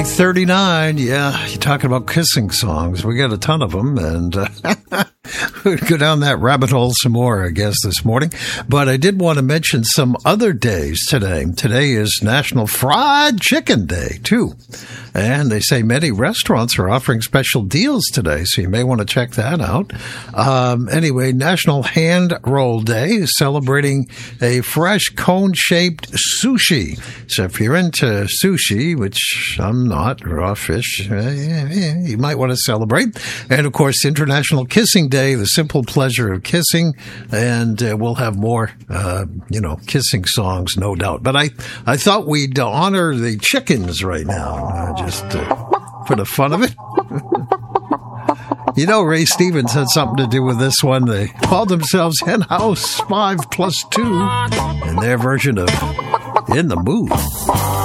8:39. Yeah, you're talking about kissing songs. We got a ton of them, and we'll go down that rabbit hole some more, I guess, this morning. But I did want to mention some other days today. Today is National Fried Chicken Day, too. And they say many restaurants are offering special deals today, so you may want to check that out. Anyway, National Hand Roll Day, celebrating a fresh cone-shaped sushi. So if you're into sushi, which I'm not, raw fish, you might want to celebrate. And, of course, International Kissing Day, the simple pleasure of kissing. And we'll have more, kissing songs, no doubt. But I thought we'd honor the chickens right now, just for the fun of it. You know, Ray Stevens had something to do with this one. They called themselves Hen House 5+2 in their version of In the Mood.